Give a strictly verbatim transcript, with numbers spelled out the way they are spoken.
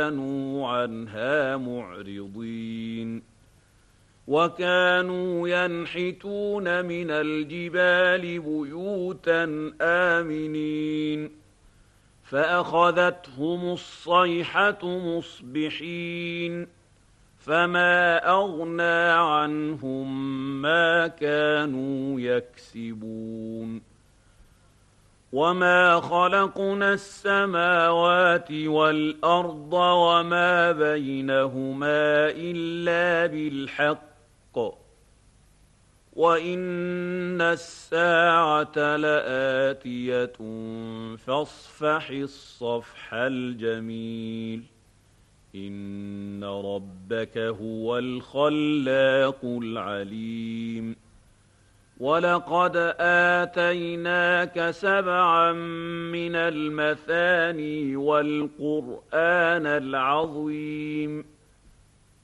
كانوا عنها معرضين وكانوا ينحتون من الجبال بيوتا آمنين فأخذتهم الصيحة مصبحين فما أغنى عنهم ما كانوا يكسبون وما خلقنا السماوات والأرض وما بينهما إلا بالحق وإن الساعة لآتية فاصفح الصفح الجميل إن ربك هو الخلاق العليم ولقد آتيناك سبعا من المثاني والقرآن العظيم